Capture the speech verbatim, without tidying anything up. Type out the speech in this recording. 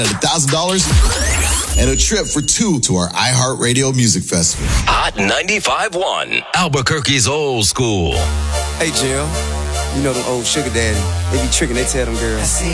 at one thousand dollars and a trip for two to our iHeartRadio Music Festival. Hot ninety-five point one, Albuquerque's old school. Hey, Jill. You know them old sugar daddy. They be tricking, they tell them girls.